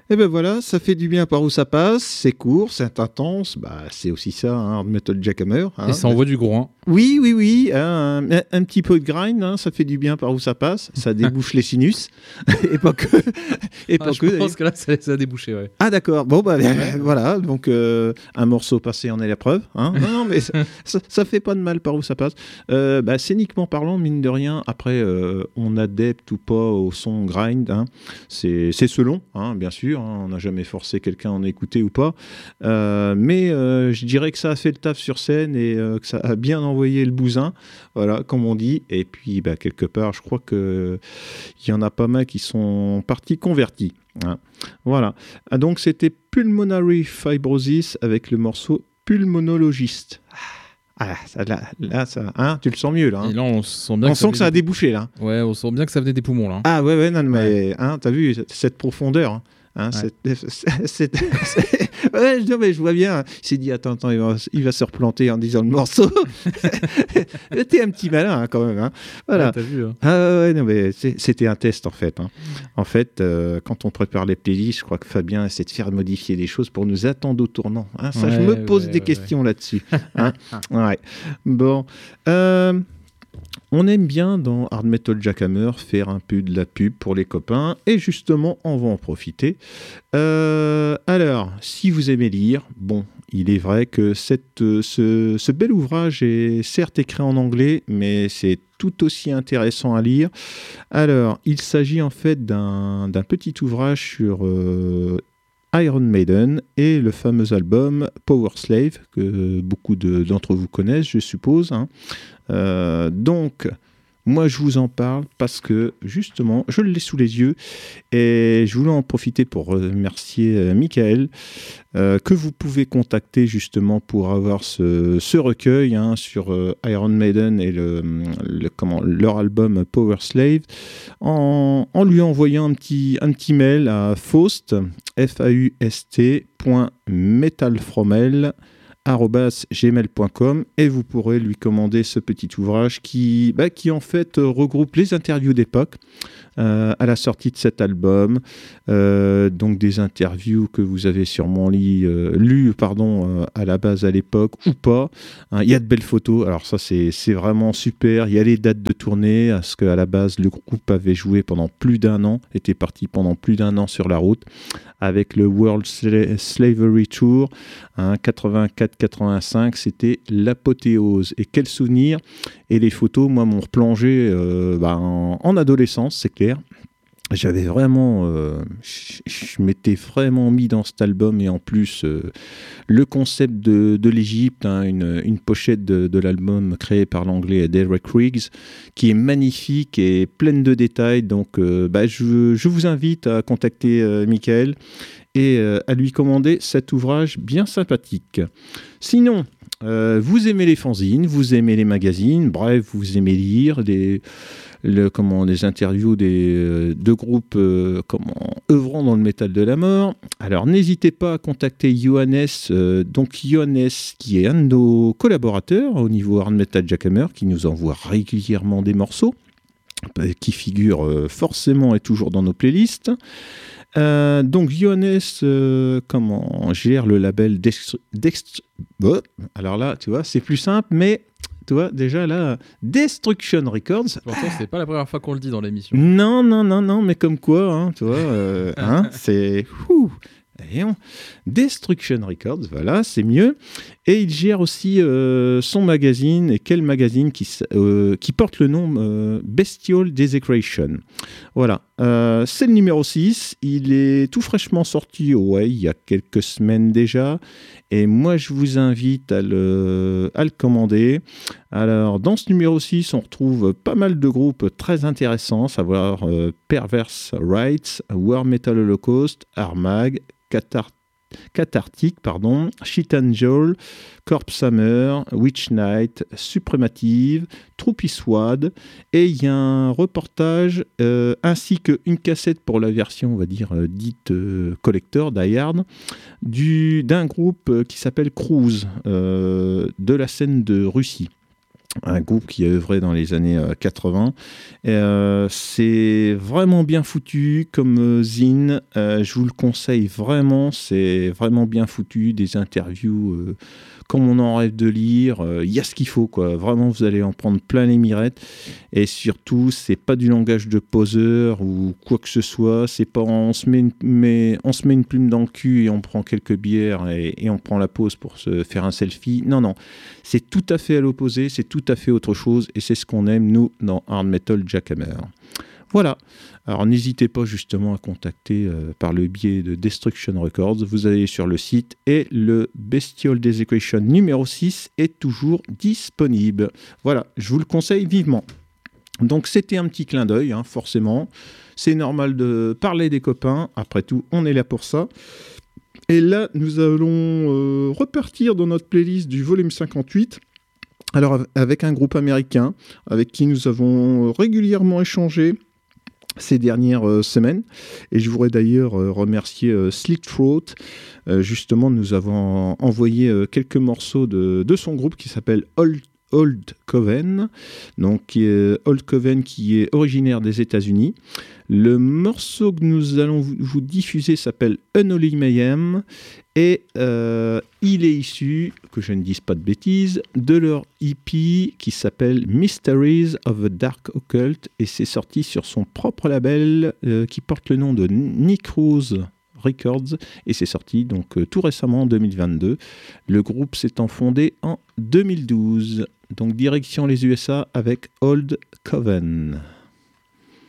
Et ben voilà, ça fait du bien par où ça passe, c'est court, c'est intense, c'est aussi ça, Hard Metal Jackhammer. Et ça envoie du gros, hein. Oui, un petit peu de grind, ça fait du bien par où ça passe, ça débouche les sinus, et pas que. Je pense que là, ça a débouché, ouais. Ah d'accord, voilà, donc un morceau passé en est la preuve. Non, mais ça fait pas de mal par où ça passe. Scéniquement parlant, mine de rien, après, on adepte ou pas au son grind, c'est selon, bien sûr, on n'a jamais forcé quelqu'un à en écouter ou pas, mais je dirais que ça a fait le taf sur scène et que ça a bien envoyé le bousin, voilà, comme on dit, et puis quelque part, je crois qu'il y en a pas mal qui sont partis convertis. Voilà. Donc c'était Pulmonary Fibrosis avec le morceau Pulmonologiste. Là, tu le sens mieux là. Et là, on sent bien que ça a débouché là. Ouais, on sent bien que ça venait des poumons là. Ah ouais, non mais t'as vu cette profondeur. Non, mais je vois bien. Il s'est dit attends, il va se replanter en disant le morceau. T'es un petit malin quand même. Voilà. Ouais, t'as vu. Non, mais c'était un test en fait. En fait, quand on prépare les playlists, je crois que Fabien essaie de faire modifier les choses pour nous attendre au tournant. Je me pose des questions là-dessus. Ouais. Bon. On aime bien dans Hard Metal Jackhammer faire un peu de la pub pour les copains et justement on va en profiter. Alors, si vous aimez lire, il est vrai que ce bel ouvrage est certes écrit en anglais, mais c'est tout aussi intéressant à lire. Alors, il s'agit en fait d'un petit ouvrage sur Iron Maiden et le fameux album Power Slave que beaucoup d'entre vous connaissent, je suppose. Donc, moi, je vous en parle parce que, justement, je l'ai sous les yeux et je voulais en profiter pour remercier Michael, que vous pouvez contacter, justement, pour avoir ce recueil sur Iron Maiden et leur album Power Slave, en lui envoyant un petit mail à Faust, faust.metalfromel @gmail.com et vous pourrez lui commander ce petit ouvrage qui en fait regroupe les interviews d'époque à la sortie de cet album, donc des interviews que vous avez sûrement lues à la base à l'époque ou pas. Il y a de belles photos, alors ça c'est vraiment super. Il y a les dates de tournée, parce qu'à la base le groupe avait joué pendant plus d'un an, était parti pendant plus d'un an sur la route avec le World Slavery Tour, 84-85, c'était l'apothéose. Et quel souvenir! Et les photos, moi, m'ont replongé en adolescence, c'est clair. J'avais vraiment, je m'étais vraiment mis dans cet album et en plus le concept de l'Égypte, une pochette de l'album créé par l'anglais Derek Riggs qui est magnifique et pleine de détails. Donc je vous invite à contacter Michael et à lui commander cet ouvrage bien sympathique. Sinon, vous aimez les fanzines, vous aimez les magazines, bref, vous aimez lire des interviews de groupes œuvrant dans le métal de la mort. Alors n'hésitez pas à contacter Johannes, Johannes qui est un de nos collaborateurs au niveau Hard Metal Jackhammer, qui nous envoie régulièrement des morceaux qui figurent forcément et toujours dans nos playlists. Donc Johannes gère le label alors là tu vois c'est plus simple, mais tu vois déjà là Destruction Records. Pourtant c'est pas la première fois qu'on le dit dans l'émission. Non, mais comme quoi tu vois c'est Destruction Records, voilà, c'est mieux. Et il gère aussi son magazine, et quel magazine qui porte le nom Bestial Desecration. Voilà, c'est le numéro 6, il est tout fraîchement sorti, il y a quelques semaines déjà, et moi je vous invite à le commander. Alors, dans ce numéro 6, on retrouve pas mal de groupes très intéressants, à savoir Perverse Rights, War Metal Holocaust, Armag, Cathartic, Shit Angel, Corpse Hammer, Witch Knight, Supremative, Troopy Swad, et il y a un reportage ainsi qu'une cassette pour la version, on va dire, dite collector, Die Hard, d'un groupe qui s'appelle Cruise, de la scène de Russie. un groupe qui a œuvré dans les années 80. C'est vraiment bien foutu comme zine. Je vous le conseille vraiment. C'est vraiment bien foutu. Des interviews comme on en rêve de lire. Il y a ce qu'il faut, quoi. Vraiment, vous allez en prendre plein les mirettes. Et surtout, c'est pas du langage de poseur ou quoi que ce soit. C'est pas on se met une plume dans le cul et on prend quelques bières et on prend la pause pour se faire un selfie. Non, non. C'est tout à fait à l'opposé. C'est tout à fait autre chose. Et c'est ce qu'on aime, nous, dans Hard Metal Jackhammer. Voilà. Alors, n'hésitez pas justement à contacter par le biais de Destruction Records. Vous allez sur le site et le Bestial Desecration numéro 6 est toujours disponible. Voilà, je vous le conseille vivement. Donc, c'était un petit clin d'œil, hein, forcément. C'est normal de parler des copains. Après tout, on est là pour ça. Et là, nous allons repartir dans notre playlist du volume 58. Alors, avec un groupe américain avec qui nous avons régulièrement échangé ces dernières semaines. Et je voudrais d'ailleurs remercier Slick Throat. Justement, nous avons envoyé quelques morceaux de son groupe qui s'appelle Old Coven, donc Old Coven qui est originaire des États-Unis. Le morceau que nous allons vous diffuser s'appelle Unholy Mayhem et il est issu, que je ne dise pas de bêtises, de leur EP qui s'appelle Mysteries of the Dark Occult et c'est sorti sur son propre label qui porte le nom de Nick Rose Records et c'est sorti donc tout récemment en 2022. Le groupe s'étant fondé en 2012. Donc direction les USA avec Old Coven.